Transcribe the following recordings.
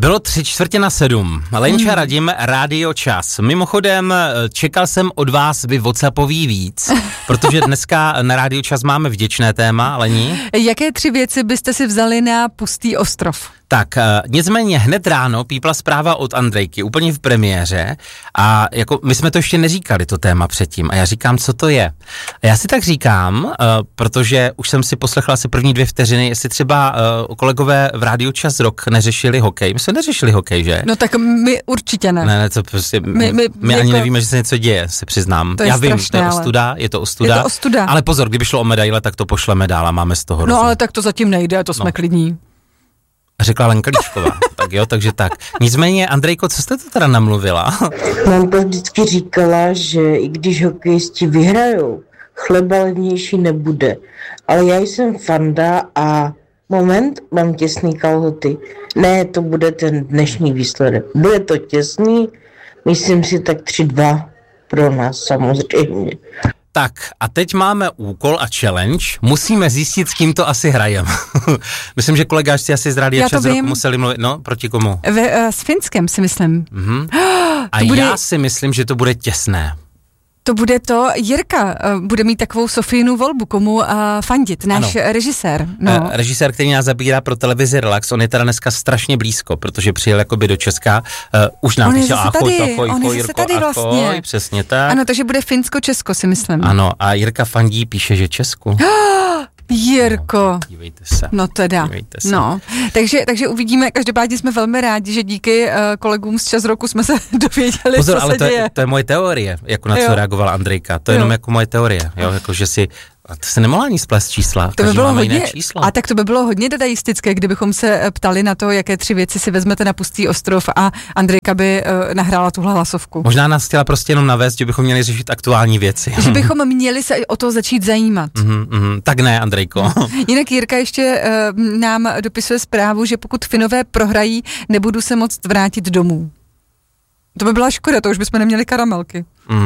Bylo 6:45. Lenča Radim, Rádio Čas. Mimochodem, čekal jsem od vás WhatsAppový víc, protože dneska na Rádio Čas máme vděčné téma, Lení. Jaké 3 věci byste si vzali na pustý ostrov? Tak, nicméně hned ráno pípla zpráva od Andrejky, úplně v premiéře a jako my jsme to ještě neříkali, to téma předtím a já říkám, co to je. A já si tak říkám, protože už jsem si poslechla asi první 2 vteřiny, jestli třeba kolegové v Rádiu Čas Rock neřešili hokej. My jsme neřešili hokej, že? No tak my určitě ne. Ne, to prostě, my ani nevíme, že se něco děje, se přiznám. To je já vím, strašné, to je ostuda, je to ostuda. Ale pozor, kdyby šlo o medaile, tak to pošleme dál a máme z toho rozum. No ale tak to zatím nejde, to jsme klidní. Řekla Lenka Líšková. Tak jo, takže tak. Nicméně, Andrejko, co jste to teda namluvila? Mamka vždycky říkala, že i když hokejisti vyhrajou, chleba levnější nebude. Ale já jsem fanda a moment, mám těsný kalhoty. Ne, to bude ten dnešní výsledek. Bude to těsný, myslím si tak 3-2 pro nás samozřejmě. Tak a teď máme úkol a challenge. Musíme zjistit, s kým to asi hrajeme. Myslím, že kolegářci asi z Rádia Čas Rock museli mluvit. No, proti komu? S Finskem si myslím. A já si myslím, že to bude těsné. To bude to, Jirka bude mít takovou Sofínu volbu, komu fandit, náš režisér. No. Režisér, který nás zabírá pro televizi Relax, on je teda dneska strašně blízko, protože přijel jakoby do Česka, už nám píše ahoj, Jirko, vlastně. Ahoj, přesně tak. Ano, takže bude Finsko-Česko, si myslím. Ano, a Jirka fandí, píše, že Česku. Jirko. No, dívejte se. No teda. No. Takže uvidíme, každopádně jsme velmi rádi, že díky kolegům z Čas Roku jsme se dověděli, pozor, co ale se děje. To je moje teorie, jako na co reagovala Andrejka. To je jenom jako moje teorie, jo, jako že si a to se nemohla ani splést čísla. To by bylo hodně, a tak to by bylo hodně dadaistické, kdybychom se ptali na to, jaké 3 věci si vezmete na pustý ostrov a Andrejka by nahrála tuhle hlasovku. Možná nás chtěla prostě jenom navést, že bychom měli řešit aktuální věci. Že bychom měli se o to začít zajímat. Tak ne, Andrejko. Jinak Jirka ještě nám dopisuje zprávu, že pokud Finové prohrají, nebudu se moct vrátit domů. To by byla škoda, to už bychom neměli karamelky.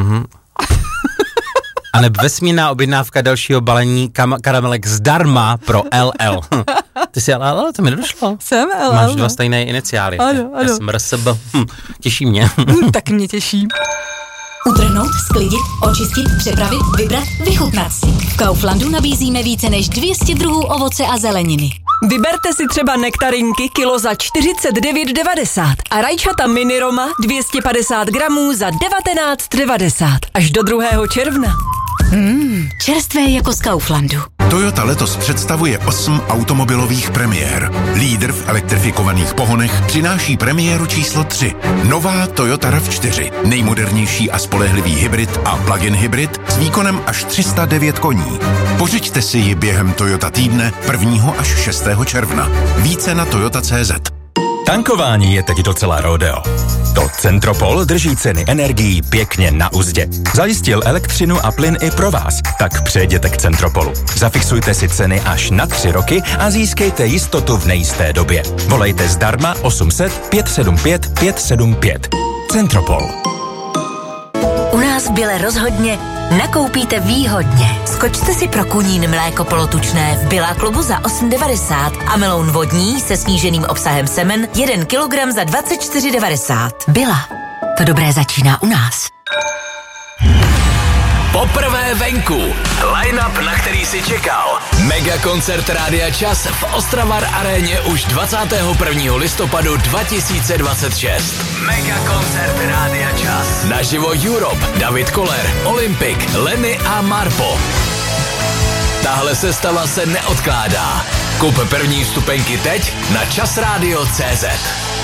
A neb vesmírná objednávka dalšího balení karamelek zdarma pro LL. Ty jsi LL, to mi nedošlo. Jsem LL. Máš 2 stejné iniciály. Ano. SMRSB. Těší mě. Tak mě těší. Utrhnout, sklidit, očistit, přepravit, vybrat, vychutnat si. V Kauflandu nabízíme více než 200 druhů ovoce a zeleniny. Vyberte si třeba nektarinky kilo za 49,90 a rajčata mini Roma 250 gramů za 19,90 až do 2. června. Čerstvé jako z Kauflandu. Toyota letos představuje 8 automobilových premiér. Lídr v elektrifikovaných pohonech přináší premiéru číslo 3. Nová Toyota RAV4. Nejmodernější a spolehlivý hybrid a plug-in hybrid s výkonem až 309 koní. Pořiďte si ji během Toyota týdne 1. až 6. června. Více na toyota.cz. Tankování je teď docela rodeo. To Centropol drží ceny energií pěkně na uzdě. Zajistil elektřinu a plyn i pro vás, tak přejděte k Centropolu. Zafixujte si ceny až na 3 roky a získejte jistotu v nejisté době. Volejte zdarma 800 575 575. Centropol. U nás v Bile rozhodně nakoupíte výhodně. Skočte si pro Kunín mléko polotučné v Billa klubu za 8,90 a meloun vodní se sníženým obsahem semen 1 kg za 24,90. Billa. To dobré začíná u nás. Poprvé venku. Line-up, na který si čekal. Mega koncert Rádia Čas v Ostravar aréně už 21. listopadu 2026. Mega koncert Rádia Čas. Naživo Europe, David Koller, Olympic, Lenny a Marpo. Tahle sestava se neodkládá. Kup první vstupenky teď na časradio.cz.